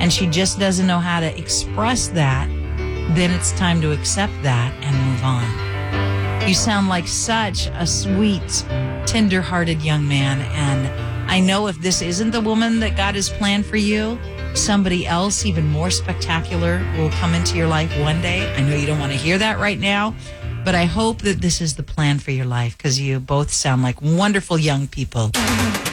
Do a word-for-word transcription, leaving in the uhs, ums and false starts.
and she just doesn't know how to express that, then it's time to accept that and move on. You sound like such a sweet, tender-hearted young man, and I know if this isn't the woman that God has planned for you, somebody else even more spectacular will come into your life one day. I know you don't want to hear that right now, but I hope that this is the plan for your life, because you both sound like wonderful young people.